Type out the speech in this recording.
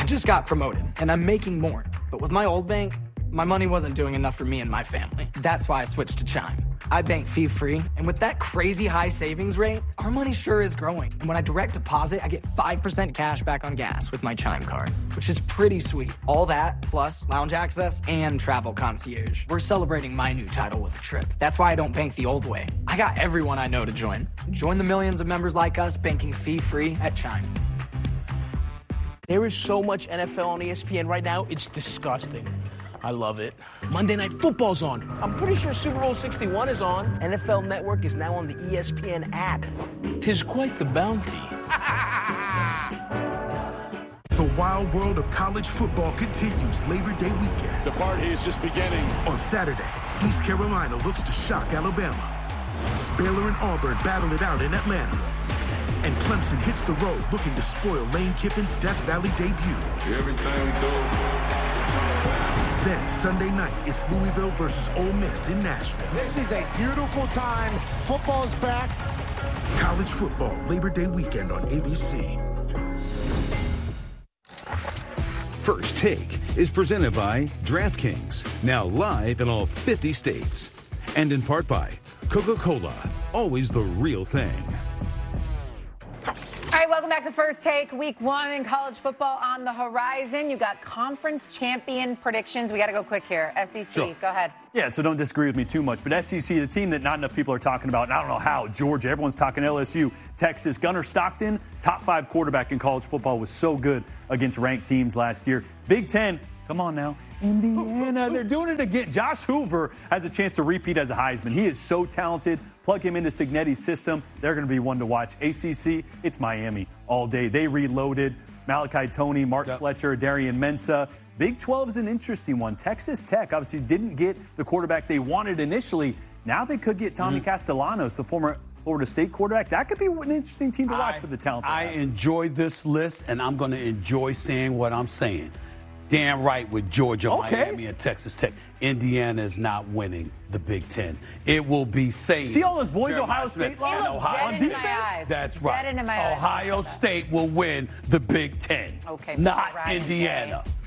I just got promoted, and I'm making more. But with my old bank, my money wasn't doing enough for me and my family. That's why I switched to Chime. I bank fee-free, and with that crazy high savings rate, our money sure is growing. And when I direct deposit, I get 5% cash back on gas with my Chime card, which is pretty sweet. All that, plus lounge access and travel concierge. We're celebrating my new title with a trip. That's why I don't bank the old way. I got everyone I know to join. Join the millions of members like us banking fee-free at Chime. There is so much NFL on ESPN right now, it's disgusting. I love it. Monday Night Football's on. I'm pretty sure Super Bowl 61 is on. NFL Network is now on the ESPN app. 'Tis quite the bounty. The wild world of college football continues Labor Day weekend. The party is just beginning. On Saturday, East Carolina looks to shock Alabama. Baylor and Auburn battle it out in Atlanta. And Clemson hits the road looking to spoil Lane Kiffin's Death Valley debut. Everything we do. Then Sunday night, it's Louisville versus Ole Miss in Nashville. This is a beautiful time. Football's back. College football Labor Day weekend on ABC. First Take is presented by DraftKings, now live in all 50 states. And in part by Coca-Cola, always the real thing. All right, welcome back to First Take. Week 1 in college football on the horizon. You got conference champion predictions. We got to go quick here. SEC, Sure. Go ahead. Yeah, so don't disagree with me too much. But SEC, the team that not enough people are talking about, and I don't know how, Georgia, everyone's talking LSU, Texas. Gunnar Stockton, top 5 quarterback in college football, was so good against ranked teams last year. Big Ten, come on now. Indiana, they're doing it again. Josh Hoover has a chance to repeat as a Heisman. He is so talented. Plug him into Cignetti's system. They're going to be one to watch. ACC, it's Miami all day. They reloaded. Malachi Toney, Mark Fletcher, Darian Mensah. Big 12 is an interesting one. Texas Tech obviously didn't get the quarterback they wanted initially. Now they could get Tommy Castellanos, the former Florida State quarterback. That could be an interesting team to watch with the talent. I enjoy this list, and I'm going to enjoy saying what I'm saying. Damn right with Georgia, Miami, and Texas Tech. Indiana is not winning the Big Ten. It will be safe. See all those boys Ohio State lost on defense? That's right. Dead into my eyes. Ohio State will win the Big Ten. Okay, not Ryan Indiana. Day.